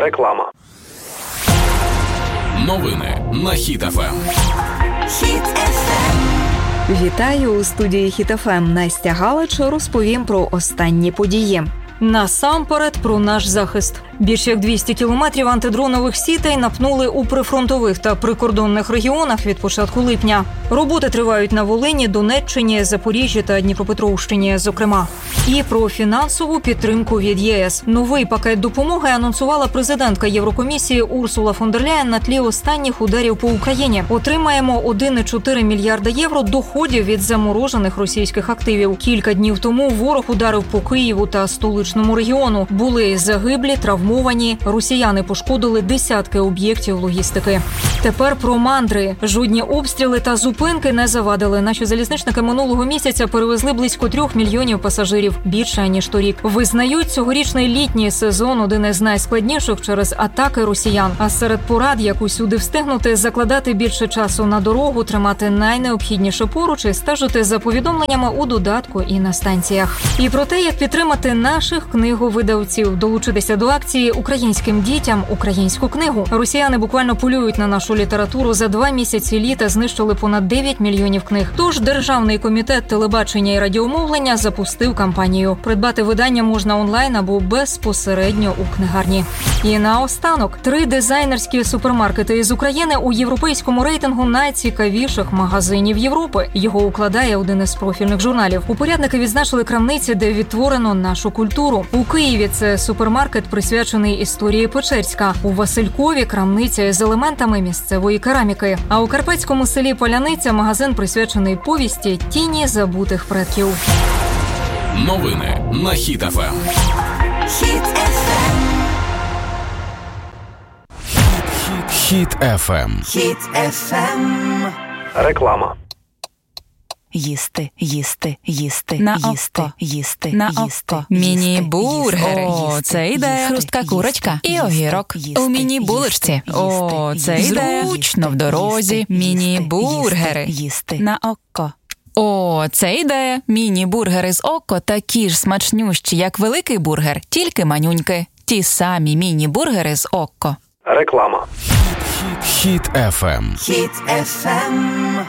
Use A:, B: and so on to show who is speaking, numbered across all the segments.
A: Реклама.
B: Новини на Хіт ФМ.
C: Хіт ФМ.
D: Вітаю у студії Хіт ФМ. Настя Галич розповім про останні події. Насамперед про наш захист. Більше як 200 кілометрів антидронових сітей напнули у прифронтових та прикордонних регіонах від початку липня. Роботи тривають на Волині, Донеччині, Запоріжжі та Дніпропетровщині, зокрема. І про фінансову підтримку від ЄС. Новий пакет допомоги анонсувала президентка Єврокомісії Урсула фон дер Ляєн на тлі останніх ударів по Україні. Отримаємо 1,4 мільярда євро доходів від заморожених російських активів. Кілька днів тому ворог ударив по Києву та столичному регіону. Були загиблі, травмовані. Росіяни пошкодили десятки об'єктів логістики. Тепер про мандри. Жодні обстріли та зупинки не завадили. Наші залізничники минулого місяця перевезли близько 3 мільйонів пасажирів. Більше, ніж торік. Визнають, цьогорічний літній сезон один із найскладніших через атаки росіян. А серед порад, як усюди встигнути, закладати більше часу на дорогу, тримати найнеобхідніше поруч і стежити за повідомленнями у додатку і на станціях. І про те, як підтримати наших книговидавців, долучитися до акції «Українським дітям українську книгу». Росіяни буквально полюють на нашу літературу. За 2 місяці літа знищили понад 9 мільйонів книг. Тож Державний комітет телебачення і радіомовлення запустив кампанію. Придбати видання можна онлайн або безпосередньо у книгарні. І наостанок, 3 дизайнерські супермаркети із України у європейському рейтингу найцікавіших магазинів Європи. Його укладає один із профільних журналів. Упорядники відзначили крамниці, де відтворено нашу культуру. У Києві це супермаркет, присвячений історії Печерська. У Василькові крамниця із елементами місцевої кераміки. А у карпатському селі Поляниця магазин, присвячений повісті «Тіні забутих предків».
B: Новини на Хіт ФМ.
C: Хіт ФМ.
B: Хіт ФМ.
C: Хіт ФМ.
A: Реклама.
E: Їсти,
F: На
E: їсти,
F: око.
E: їсти,
F: На
E: їсти,
F: око.
E: Міні-бургери.
F: О, це ідея.
E: Хрустка курочка і огірок.
F: У міні-булочці. О, це ідея.
E: Зручно в дорозі. Міні-бургери.
F: Їсти.
E: На око. О, це ідея. Міні-бургери з око такі ж смачнющі, як великий бургер, тільки манюньки. Ті самі міні-бургери з око.
A: Реклама.
B: Хіт ФМ.
C: Хіт ФМ.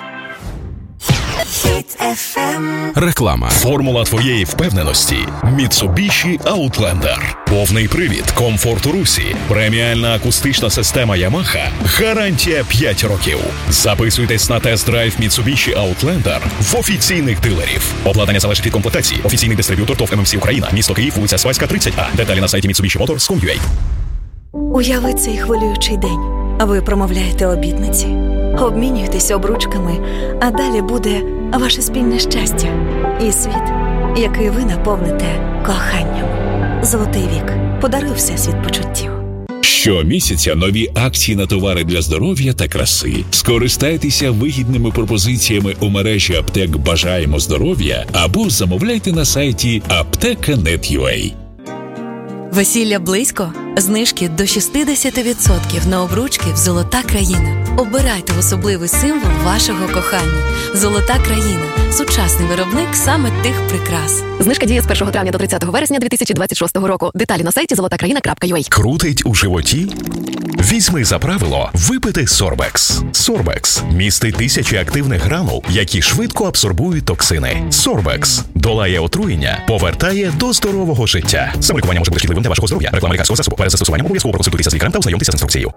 C: Хіт ФМ.
B: Реклама. Формула твоєї впевненості. Mitsubishi Outlander. Повний привід, комфорт у русі, преміальна акустична система Yamaha, гарантія 5 років. Записуйтесь на тест-драйв Mitsubishi Outlander в офіційних дилерів. Обладнання залежить від комплектації. Офіційний дистриб'ютор ТОВ ММС Україна. Місто Київ, вулиця Свайська, 30А. Деталі на сайті mitsubishimotors.com.ua.
G: Уяви цей хвилюючий день. Ви промовляєте обітниці, обмінюєтесь обручками, а далі буде ваше спільне щастя і світ, який ви наповните коханням. Золотий вік. Подаруй всесвіт почуттів.
H: Щомісяця нові акції на товари для здоров'я та краси. Скористайтеся вигідними пропозиціями у мережі аптек «Бажаємо здоров'я» або замовляйте на сайті apteka.net.ua.
G: Весілля близько? Знижки до 60% на обручки в «Золота країна». Обирайте особливий символ вашого кохання. «Золота країна» – сучасний виробник саме тих прикрас. Знижка діє з 1 травня до 30 вересня 2026 року. Деталі на сайті zolotakraina.ua.
I: Крутить у животі? Візьми за правило випити Сорбекс. Сорбекс містить тисячі активних гранул, які швидко абсорбують токсини. Сорбекс долає отруєння, повертає до здорового життя. Саме лікування може бути шкідливим для вашого здоров'я. Реклама лікарського засобу. Перед застосуванням обов'язково проконсультуйтеся з лікарем та ознайомтеся з інструкцією.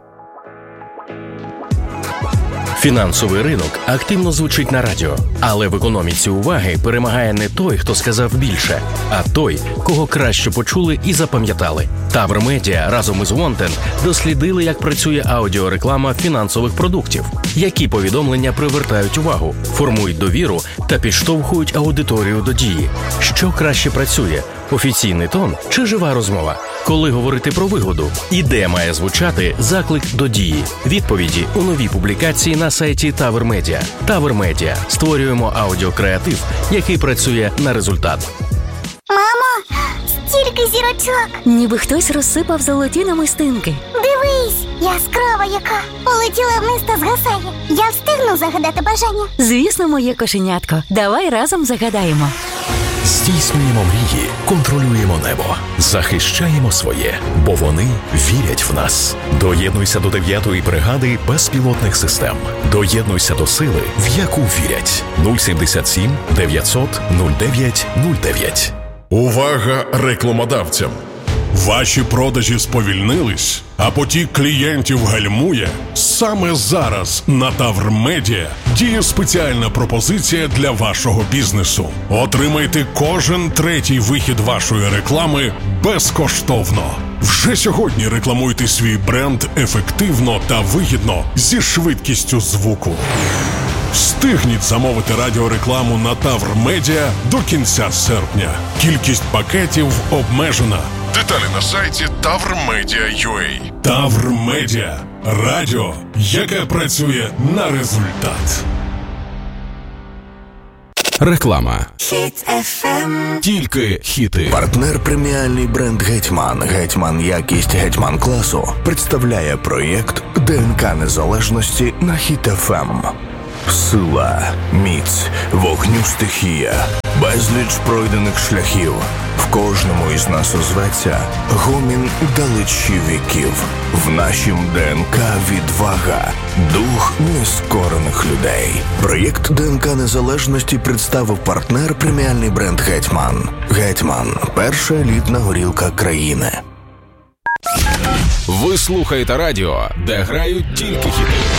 J: Фінансовий ринок активно звучить на радіо, але в економіці уваги перемагає не той, хто сказав більше, а той, кого краще почули і запам'ятали. Тавр Медіа разом із Wanted дослідили, як працює аудіореклама фінансових продуктів, які повідомлення привертають увагу, формують довіру та підштовхують аудиторію до дії. Що краще працює – офіційний тон чи жива розмова? Коли говорити про вигоду? І де має звучати заклик до дії? Відповіді у новій публікації на сайті Тавр Медіа. Тавр Медіа. Створюємо аудіокреатив, який працює на результат.
K: Мамо, стільки зірочок!
G: Ніби хтось розсипав золоті намистинки.
K: Дивись, яскрава яка! Полетіла вниз та згасає. Я встигну загадати бажання?
G: Звісно, моє кошенятко. Давай разом загадаємо.
I: Здійснюємо мрії, контролюємо небо, захищаємо своє, бо вони вірять в нас. Доєднуйся до 9-ї бригади безпілотних систем. Доєднуйся до сили, в яку вірять. 077 900 09 09.
L: Увага рекламодавцям! Ваші продажі сповільнились, а потік клієнтів гальмує? Саме зараз на Тавр Медіа діє спеціальна пропозиція для вашого бізнесу. Отримайте кожен третій вихід вашої реклами безкоштовно. Вже сьогодні рекламуйте свій бренд ефективно та вигідно зі швидкістю звуку. Встигніть замовити радіорекламу на Тавр Медіа до кінця серпня. Кількість пакетів обмежена. Деталі на сайті tavrmedia.ua. Тавр Медіа. Радіо, яке працює на результат.
M: Реклама.
C: Хіт FM.
M: Тільки хіти.
N: Партнер преміальний бренд «Гетьман». «Гетьман» якість «Гетьман» класу представляє проєкт ДНК Незалежності на Хіт FM. Сила, міць, вогню стихія, безліч пройдених шляхів. В кожному із нас озветься гомін далечі віків. В нашім ДНК відвага, дух нескорених людей. Проєкт ДНК Незалежності представив партнер преміальний бренд «Гетьман». «Гетьман» – перша елітна горілка країни.
M: Ви слухаєте радіо, де грають тільки хіти.